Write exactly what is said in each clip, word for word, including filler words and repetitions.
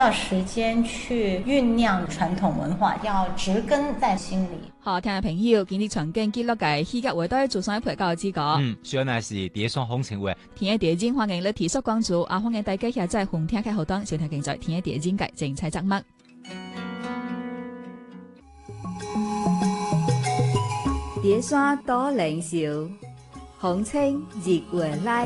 要時間去醞釀傳統文化，要植根在心裏。 好，聽眾朋友，今日傳經記錄嘅戲劇會隊做上一陪教之歌。 嗯，主要呢是碟雙風情話。 聽下碟經歡迎你提速關注，啊歡迎大家下載紅聽嘅後端，小聽競在聽下碟經嘅精彩節目。碟山多靈秀，風情日月來。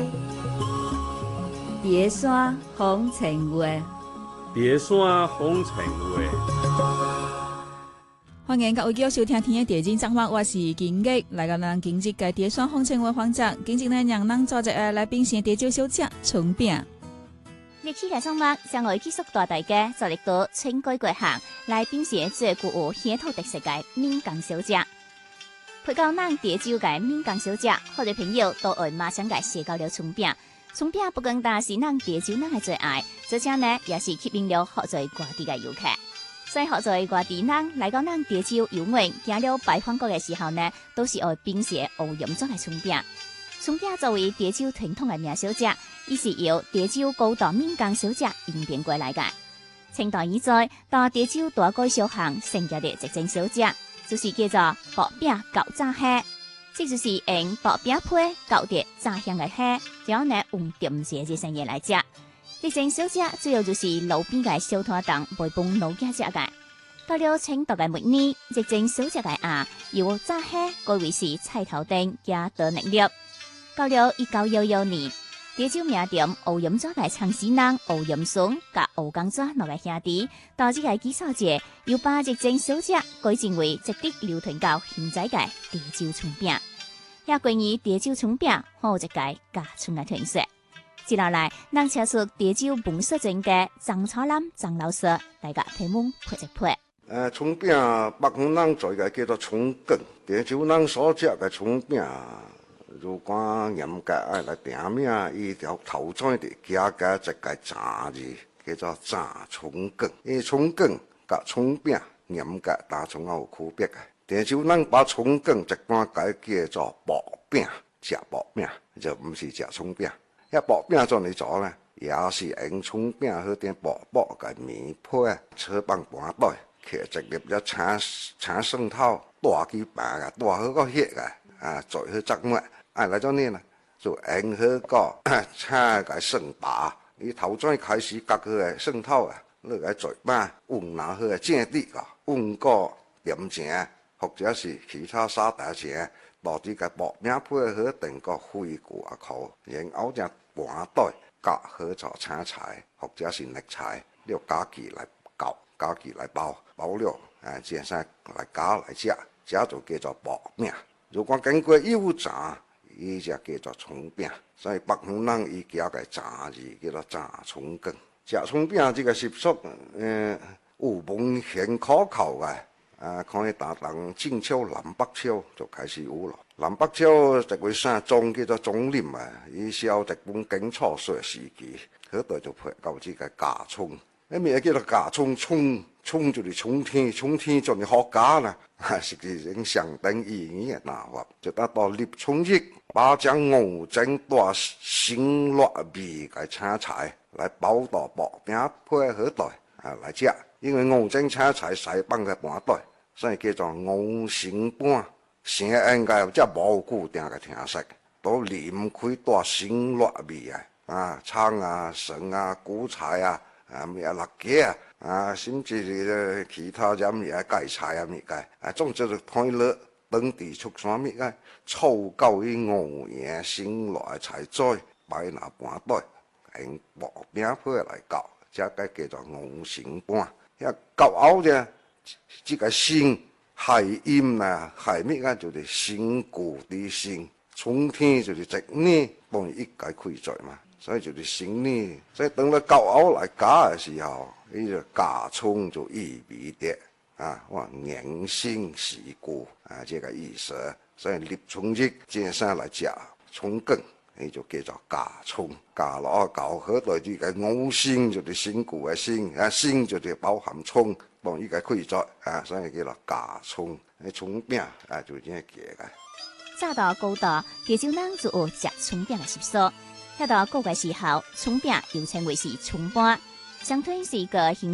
碟山風情話， 碟山風情話。 歡迎各位繼續收聽聽嘅碟經節目，我是金吉，來到咱今日嘅碟山風情話環節，今日呢讓咱做一個來賓先碟酒小姐蔥餅。 日期嘅節目將會繼續帶大家做一個千歸國行，來賓先最具有鄉土特色嘅閩江小姐。配到咱碟酒嘅閩江小姐，好多朋友都會馬上嘅寫到了蔥餅。蔥餅不光單是咱碟酒咱嘅最愛，而且呢也是吸引了好多外地嘅遊客。所以好多外地人來到咱碟酒遊玩，行了拜訪國嘅時候呢，都是會品寫歐陽裝嘅蔥餅。蔥餅作為碟酒傳統嘅名小姐，伊是由碟酒高檔閩江小姐演變過來嘅。清代以在，到碟酒大改小行成家的一正小姐，就是叫做薄餅搞炸蝦，即就是用薄餅皮搞啲炸香嘅蝦，然後呢用點些嘅生嘢來食。一正小姐主要就是路邊嘅小攤檔賣幫老家食嘅。到了清代嘅末年，一正小姐嘅啊由炸蝦改為是菜頭燈加多能力。到了一九一一年，碟酒名店歐陽莊嘅創始人歐陽順甲歐江莊兩個兄弟，到這個記者節又把一正小姐改成為直直流傳到現在嘅碟酒蔥餅。也關於碟酒蔥餅好一個家村嘅特色。接落來，咱請出碟酒本色陣嘅張超南張老師來個題目配一配。 誒，蔥餅北方人做嘅叫做蔥羹，碟酒人所食嘅蔥餅，如果嚴格愛來定名，伊條頭仔的加加一個炸字，叫做炸蔥羹。伊蔥羹甲蔥餅嚴格打從有區別嘅。碟酒人把蔥羹一般改叫做薄餅，食薄餅就唔是食蔥餅。一薄餅怎嚟做呢？也是用蔥餅和點薄薄嘅米皮，切棒盤袋，揢一粒一青青蒜頭，大幾白嘅，大好個血嘅，啊，做好汁末，啊嚟咗呢啦，就用好個青嘅蒜芽，伊頭先開始割佢嘅蒜頭啊，落個嘴巴，混拿好嘅正啲個，混個點正，或者是其他沙大正。到啲個薄餅配合定個灰果口，然後就盤袋夾好做青菜或者是綠菜，要加起來搞，加起來包，包了誒，接上來加來食，食就叫做薄餅。如果經過油炸，伊就叫做蔥餅。所以北方人伊加個炸字叫做炸蔥羹。食蔥餅這個習俗，誒、呃，有文獻可靠嘅。啊，可以打當晉朝、南北朝就開始有咯。南北朝一位姓莊叫做莊林啊，伊寫一本經錯說時期，嗰度就配到這個架蔥。一名叫做架蔥，蔥蔥就是衝天，衝天就係學家啦，係實際上相當意義嘅拿法。就得到立春日，把將牛整多鮮辣味嘅青菜來包到薄餅配嗰度啊來食。因為牛整青菜細幫嘅盤袋，所以叫做牛成盤。成應該即係冇固定嘅聽食，都離唔開多鮮辣味啊！啊，蔥啊、筍啊、韭菜啊、啊咩辣椒啊，啊甚至其他啲嘢芥菜啊咩嘅，啊總之就睇落當地出產咩嘅，湊夠啲牛嘢鮮辣嘅菜菜擺拿盤袋，用薄餅皮來搞，即個叫做牛成盤。一搞out啫，即個鮮係鹽啊，係咩啊？就是鮮固啲鮮，春天就是直呢，當然一解開在嘛，所以就是鮮呢。所以等到搞out來加嘅時候，呢個加蔥就意味啲啊，話硬鮮時固啊，這個意思。所以立春日接上來食蔥羹。呢就叫做加蔥，加落搞好對啲嘅牛鮮就是鮮固嘅鮮，啊鮮就是包含蔥，當依個可以做啊，所以叫做加蔥。啲蔥餅啊就這樣嘅。 早到高道，碟酒人就有食蔥餅嘅習俗。一到過嘅時候，蔥餅又稱為是蔥盤。 相推是個形